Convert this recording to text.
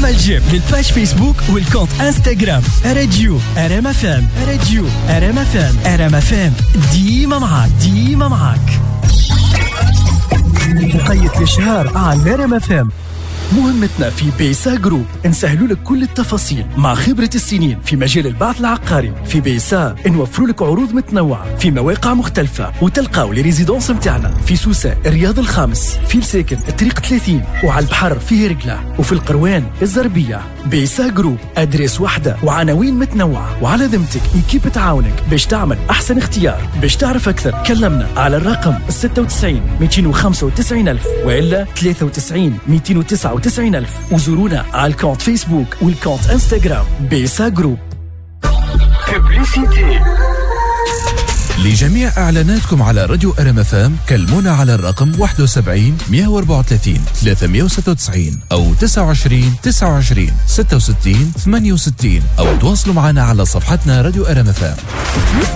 اعمل جيم للباج فيسبوك والكونت انستغرام راديو ار ام فام. راديو ار ام فام. ار ام فام ديما معاك. مقيد الشهر على ار ام فام. مهمتنا في بيسا جروب نسهلوا لك كل التفاصيل مع خبرة السنين في مجال البعث العقاري. في بيسا نوفروا لك عروض متنوعة في مواقع مختلفة، وتلقاو لي ريزيدونس متاعنا في سوسة الرياض الخامس، في مساكن الطريق 30، وعلى البحر في هرقلة، وفي القروان الزربية. بيسا جروب أدريس واحدة وعناوين متنوعة، وعلى ذمتك إيكيب تعاونك باش تعمل أحسن اختيار. باش تعرف أكثر كلمنا على الرقم 96 295 ألف وإلا 93 299 ألف، وزورونا على الكونت فيسبوك والكونت انستغرام بيسا جروب. ببليسيتي. لجميع إعلاناتكم على راديو ار ام فام كلمونا على الرقم 71 134 396 أو 29 29 66 68 أو تواصلوا معنا على صفحتنا راديو ار ام فام.